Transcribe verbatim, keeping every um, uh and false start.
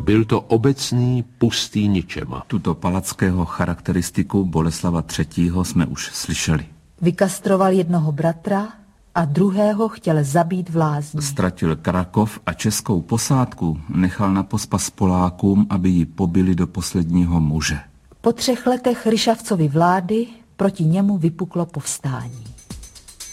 Byl to obecný pustý ničema. Tuto palackého charakteristiku Boleslava třetího. jsme už slyšeli. Vykastroval jednoho bratra a druhého chtěl zabít v lázni. Ztratil Krakov a českou posádku nechal na pospas Polákům, aby ji pobili do posledního muže. Po třech letech Ryšavcovy vlády proti němu vypuklo povstání.